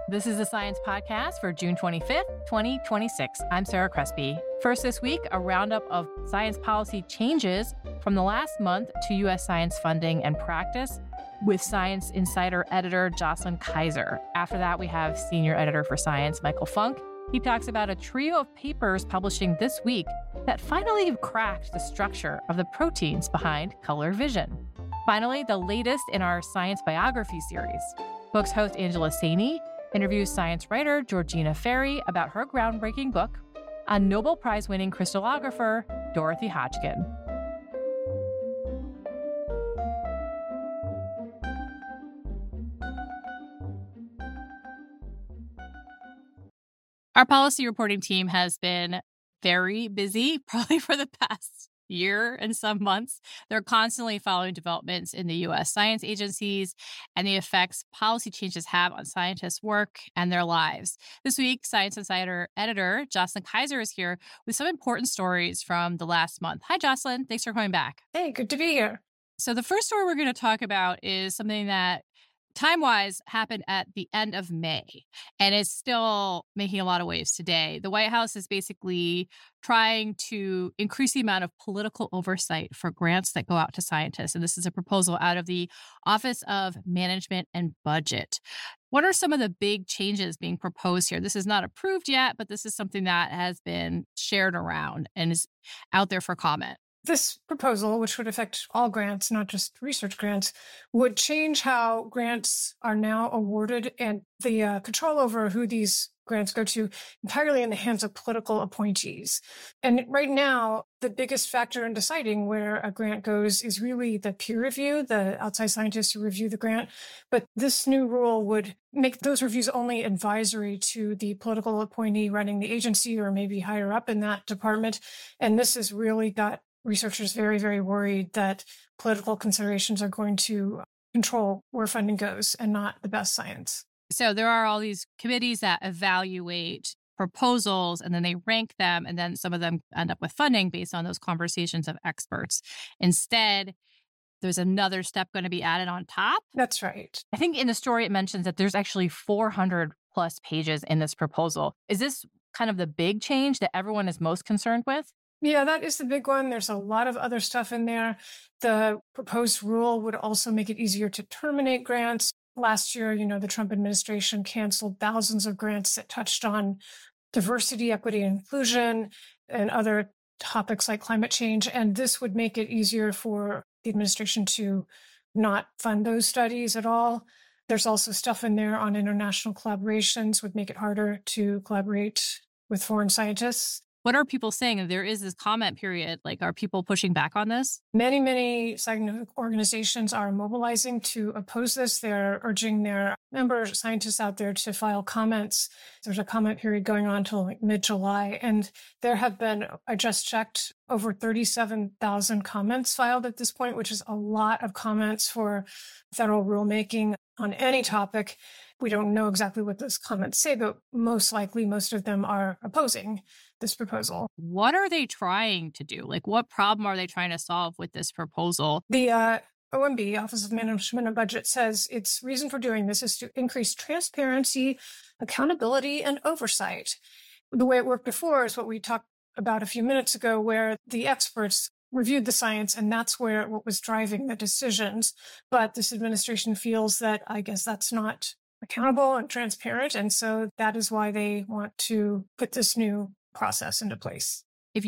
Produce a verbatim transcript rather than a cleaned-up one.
This is the Science Podcast for June twenty-fifth, twenty twenty-six. I'm Sarah Crespi. First this week, a roundup of science policy changes from the last month to U S science funding and practice with Science Insider editor Jocelyn Kaiser. After that, we have senior editor for Science, Michael Funk. He talks about a trio of papers publishing this week that finally have cracked the structure of the proteins behind color vision. Finally, the latest in our science biography series. Book's host Angela Saini interviews science writer Georgina Ferry about her groundbreaking book on Nobel Prize-winning crystallographer Dorothy Hodgkin. Our policy reporting team has been very busy, probably for the past year and some months. They're constantly following developments in the U S science agencies and the effects policy changes have on scientists' work and their lives. This week, Science Insider editor Jocelyn Kaiser is here with some important stories from the last month. Hi, Jocelyn. Thanks for coming back. Hey, good to be here. So the first story we're going to talk about is something that time-wise happened at the end of May, and it's still making a lot of waves today. The White House is basically trying to increase the amount of political oversight for grants that go out to scientists, and this is a proposal out of the Office of Management and Budget. What are some of the big changes being proposed here? This is not approved yet, but this is something that has been shared around and is out there for comment. This proposal, which would affect all grants, not just research grants, would change how grants are now awarded and the uh, control over who these grants go to entirely in the hands of political appointees. And right now, the biggest factor in deciding where a grant goes is really the peer review, the outside scientists who review the grant. But this new rule would make those reviews only advisory to the political appointee running the agency or maybe higher up in that department. And this has really got researchers very, very worried that political considerations are going to control where funding goes and not the best science. So there are all these committees that evaluate proposals and then they rank them, and then some of them end up with funding based on those conversations of experts. Instead, there's another step going to be added on top. That's right. I think in the story it mentions that there's actually four hundred plus pages in this proposal. Is this kind of the big change that everyone is most concerned with? Yeah, that is the big one. There's a lot of other stuff in there. The proposed rule would also make it easier to terminate grants. Last year, you know, the Trump administration canceled thousands of grants that touched on diversity, equity, and inclusion, and other topics like climate change. And this would make it easier for the administration to not fund those studies at all. There's also stuff in there on international collaborations, would make it harder to collaborate with foreign scientists. What are people saying? There is this comment period. Like, are people pushing back on this? Many, many scientific organizations are mobilizing to oppose this. They're urging their member scientists out there to file comments. There's a comment period going on until like mid-July. And there have been, I just checked, over thirty-seven thousand comments filed at this point, which is a lot of comments for federal rulemaking on any topic. We don't know exactly what those comments say, but most likely most of them are opposing this proposal. What are they trying to do? Like, what problem are they trying to solve with this proposal? The uh, O M B, Office of Management and Budget, says its reason for doing this is to increase transparency, accountability, and oversight. The way it worked before is what we talked about a few minutes ago, where the experts reviewed the science, and that's where what was driving the decisions. But this administration feels that, I guess, that's not accountable and transparent. And so that is why they want to put this new process into place.